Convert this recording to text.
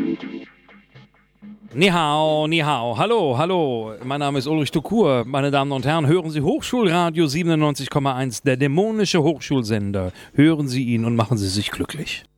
Ni hao, hallo, mein Name ist Ulrich Tukur. Meine Damen und Herren, hören Sie Hochschulradio 97,1, der dämonische Hochschulsender. Hören Sie ihn und machen Sie sich glücklich.